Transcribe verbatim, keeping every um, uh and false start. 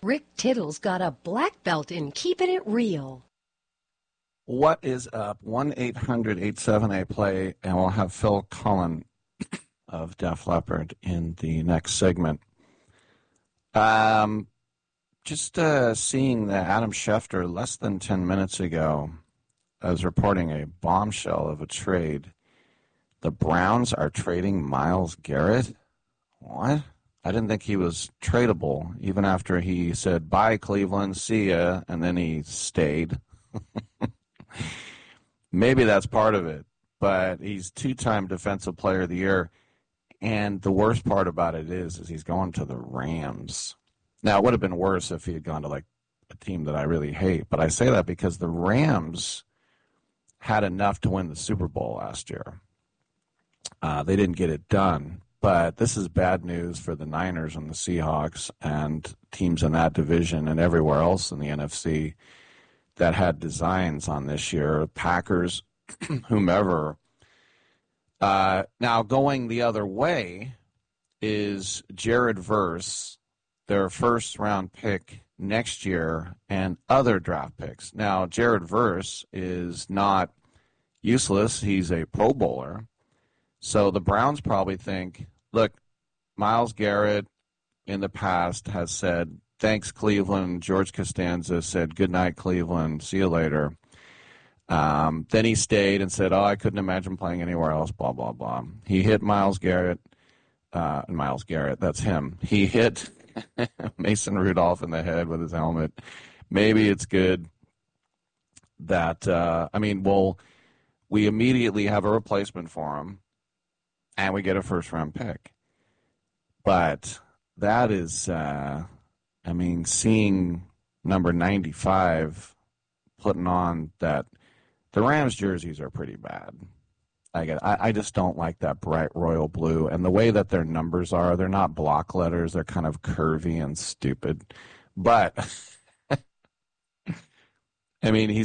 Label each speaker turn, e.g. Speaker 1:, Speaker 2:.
Speaker 1: Rick Tittle's got a black belt in keeping it real.
Speaker 2: What is up? one eight hundred eight seven eight play, and we'll have Phil Cullen of Def Leppard in the next segment. Um, just uh, seeing that Adam Schefter less than ten minutes ago was reporting a bombshell of a trade. The Browns are trading Myles Garrett? What? I didn't think he was tradable, even after he said, bye, Cleveland, see ya, and then he stayed. Maybe that's part of it, but he's two-time Defensive Player of the Year, and the worst part about it is, is he's going to the Rams. Now, it would have been worse if he had gone to, like, a team that I really hate, but I say that because the Rams had enough to win the Super Bowl last year. Uh, they didn't get it done, but this is bad news for the Niners and the Seahawks and teams in that division and everywhere else in the N F C that had designs on this year, Packers, whomever. Uh, now, going the other way is Jared Verse, their first-round pick next year, and other draft picks. Now, Jared Verse is not useless. He's a Pro Bowler. So the Browns probably think, look, Myles Garrett in the past has said, thanks, Cleveland. George Costanza said, good night, Cleveland. See you later. Um, then he stayed and said, oh, I couldn't imagine playing anywhere else, blah, blah, blah. He hit Myles Garrett. Uh, Myles Garrett, that's him. He hit Mason Rudolph in the head with his helmet. Maybe it's good that, uh, I mean, well, we immediately have a replacement for him, and we get a first-round pick. But that is, uh, I mean, seeing number ninety-five putting on that, the Rams jerseys are pretty bad. I get, I, I just don't like that bright royal blue. And the way that their numbers are, they're not block letters. They're kind of curvy and stupid. But, I mean, he's